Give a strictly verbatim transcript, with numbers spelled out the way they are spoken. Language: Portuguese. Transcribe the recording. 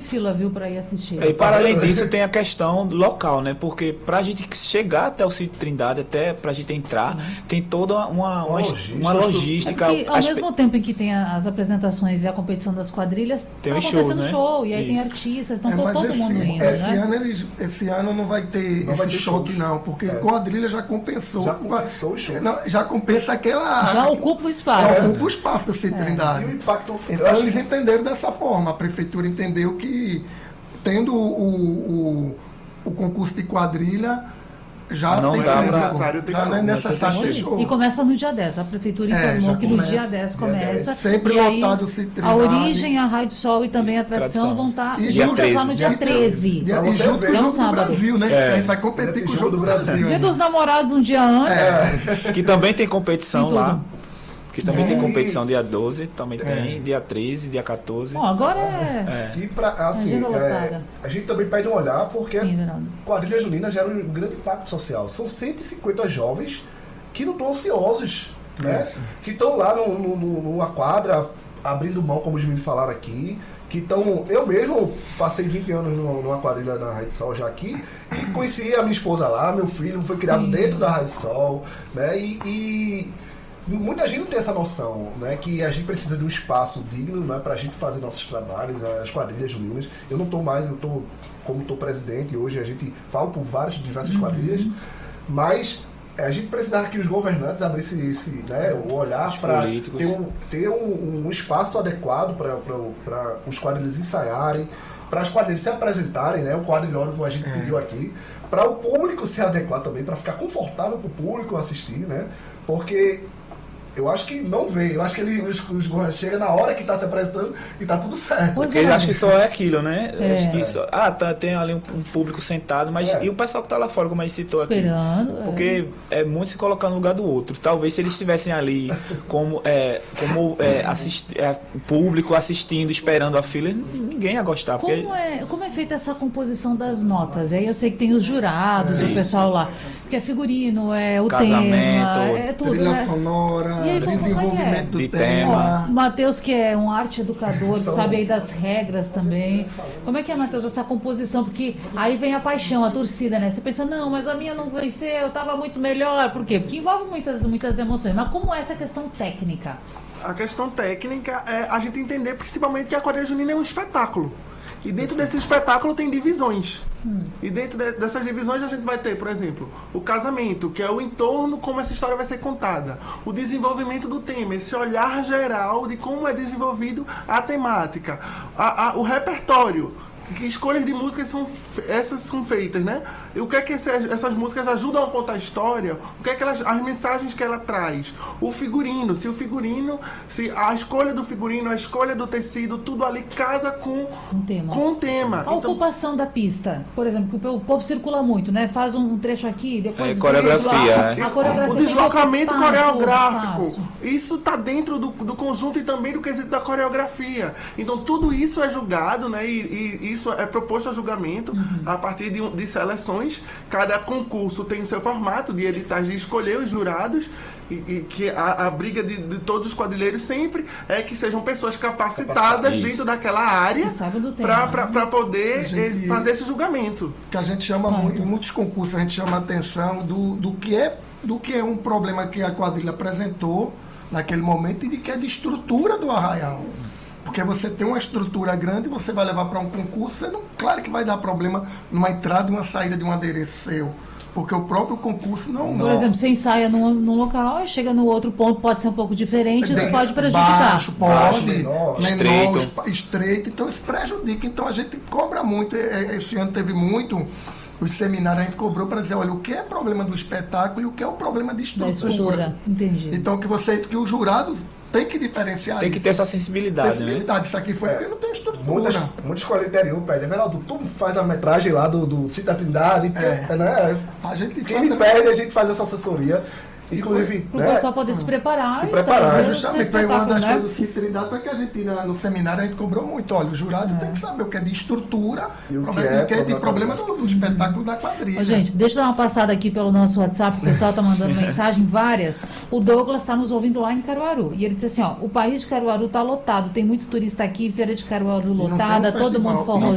fila, viu, para ir assistir. E para além disso tem a questão local, né? Porque para a gente chegar até o Sítio Trindade, até para a gente entrar, sim, tem toda uma, uma, uma logística. É ao mesmo tempo em que tem as apresentações e a competição das quadrilhas, tem tá acontecendo show, né? show, e aí isso, tem artistas, então é, todo esse, mundo indo, esse né? Ano eles, esse ano não vai ter não esse vai ter choque, show. Não, porque é. quadrilha já compensou. Já compensou o show. Não, já compensa aquela... Já ocupa o espaço. Já ocupa o espaço do Sítio é. Trindade. E o impacto... Então eles que... entenderam dessa forma, a prefeitura entendeu que tendo o, o, o concurso de quadrilha, já não tem dá que necessário já não é necessário ter show. E começa no dia dez. A prefeitura informou é, que começa, no dia dez começa. Sempre lotado o Sítio Trindade. A origem, a Raio de Sol e também a tradição, tradição. vão estar e juntas lá no dia treze. Dia, e junto com o Jogo do Brasil, né? É. A gente vai competir com o Jogo do Brasil. Dia dos Namorados um dia antes. É. Que também tem competição lá. Que também é. tem competição dia doze, também é. tem, dia treze, dia quatorze. Bom, agora é... é. E pra, assim, é, a gente também pede um olhar, porque Sim, quadrilha junina gera um grande impacto social. São cento e cinquenta jovens que não estão ansiosos, né? É. Que estão lá no, no, numa quadra, abrindo mão, como os meninos falaram aqui, que estão... Eu mesmo passei vinte anos numa quadrilha na Raio de Sol já aqui, e conheci a minha esposa lá, meu filho foi criado Sim. dentro da Raio de Sol, né? E... e muita gente não tem essa noção, né, que a gente precisa de um espaço digno, né, para a gente fazer nossos trabalhos, as quadrilhas juninas. Eu não estou mais, eu estou como estou presidente hoje, a gente fala por várias, diversas uhum. quadrilhas, mas a gente precisava que os governantes abrissem esse, né, o olhar para ter, um, ter um, um espaço adequado para os quadrilhas ensaiarem, para as quadrilhas se apresentarem, né, o quadrilhório como a gente é. pediu aqui, para o público se adequar também, para ficar confortável para o público assistir, né, porque... Eu acho que não veio. Eu acho que ele, os, os chega na hora que está se apresentando e está tudo certo. Porque ele acha que só é aquilo, né? É. Acho que só, ah, tá, tem ali um, um público sentado, mas é. e o pessoal que está lá fora, como a gente citou Esperando, aqui? Porque é. é muito se colocar no lugar do outro. Talvez se eles estivessem ali como, é, como é, assist, é, público assistindo, esperando a fila, ninguém ia gostar. Porque... Como, é, como é feita essa composição das notas? Aí eu sei que tem os jurados, é. o pessoal lá. Porque é figurino, é o Casamento, tema, é tudo, trilha né? sonora, e aí, desenvolvimento é? do de tema. O Matheus, que é um arte educador, sabe aí das regras também. Como é que é, Matheus, essa composição? Porque aí vem a paixão, a torcida, né? Você pensa, não, mas a minha não venceu, eu estava muito melhor. Por quê? Porque envolve muitas, muitas emoções. Mas como é essa questão técnica? A questão técnica é a gente entender principalmente que a quadrilha junina é um espetáculo. E dentro desse espetáculo tem divisões. Hum. E dentro de, dessas divisões a gente vai ter, por exemplo, o casamento, que é o entorno, como essa história vai ser contada. O desenvolvimento do tema, esse olhar geral de como é desenvolvido a temática. A, a, o repertório. Que escolhas de músicas são essas são feitas, né? E o que é que essas, essas músicas ajudam a contar a história? O que é que elas, as mensagens que ela traz? O figurino, se o figurino, se a escolha do figurino, a escolha do tecido, tudo ali casa com um tema. Com o tema. A então, ocupação da pista, por exemplo, que o povo circula muito, né? Faz um trecho aqui, depois é, coreografia, lá, é. a coreografia. O deslocamento passo, coreográfico. Passo. Isso está dentro do, do conjunto e também do quesito da coreografia. Então tudo isso é julgado, né? E, e isso é proposto a julgamento uhum. a partir de, de seleções. Cada concurso tem o seu formato de editais de escolher os jurados. E, e que a, a briga de, de todos os quadrilheiros sempre é que sejam pessoas capacitadas Isso. dentro daquela área para poder gente, fazer esse julgamento. Que a gente chama, ah, em muitos concursos, a gente chama a atenção do, do, que é, do que é um problema que a quadrilha apresentou naquele momento e de que é de estrutura do arraial. Porque você tem uma estrutura grande, você vai levar para um concurso, você não, claro que vai dar problema numa entrada e uma saída de um adereço seu. Porque o próprio concurso não... Por exemplo, você ensaia num, num local e chega no outro ponto, pode ser um pouco diferente, isso pode prejudicar. Baixo, pode, menor, menor, estreito. estreito, então isso prejudica. Então a gente cobra muito, esse ano teve muito, os seminários a gente cobrou para dizer, olha, o que é problema do espetáculo e o que é o problema de estrutura. Da estrutura, entendi. Então que, você, que os jurados tem que diferenciar Tem isso. que ter essa sensibilidade, sensibilidade. Né? Isso aqui foi é. porque não tem estrutura. Muitas, muitas escolas interior pedem, Everaldo, tu faz a metragem lá do, do Sítio da Trindade, é. né? A gente Quem me pede, a gente faz essa assessoria. Inclusive, para o né? pessoal poder se preparar. Se preparar. Justamente, foi uma das né? coisas do Sítio Trindade, foi que a gente, na, no seminário, a gente cobrou muito. Olha, o jurado é. tem que saber o que é de estrutura e o que é, que é de problema do, do espetáculo da quadrilha. Ô, gente, deixa eu dar uma passada aqui pelo nosso WhatsApp, o pessoal está mandando mensagem, várias. O Douglas está nos ouvindo lá em Caruaru. E ele disse assim, ó, o país de Caruaru está lotado, tem muitos turistas aqui, feira de Caruaru lotada, todo mundo forrozeiro.